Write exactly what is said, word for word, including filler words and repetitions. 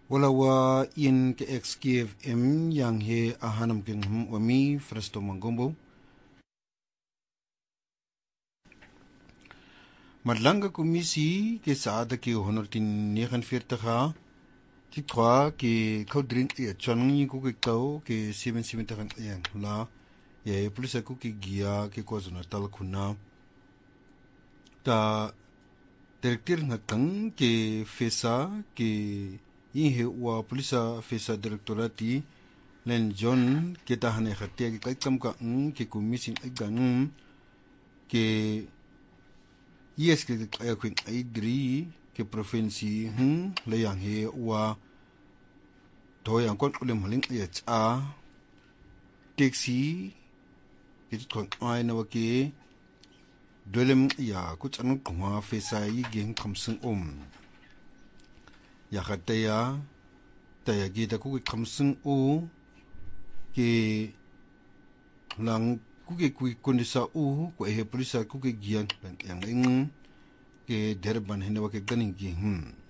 wala wa in ke X K F M yang he ahanam king hum wami Fresto Mangombo madlanga kommissie ke saada ke honderdnegenenveertig ha die trois ke kaudrin e changi ku ke tau ke zevenenzeventig en la ye polisa ku ke gia ke KwaZulu-Natal kuna ta directeur ngatang ke fesa ke ihe wa polisa fesa directorati len John ke tahane khatia ke kaikam ka ng ke kommissie igang ke yes ke kaya kwing aidri ke provinsi hm le yang he wa to yang kon ulem haling ya cha taxi ke kon ai na ke dolem ya ku chan ngwa fesa yi geng khamsung om ya khataya taya gi ta ku khamsung o ke lang ku ke ku kondisa o ko he polisa ku ke gian yang ing ke derban hene wa ke ganing gi hm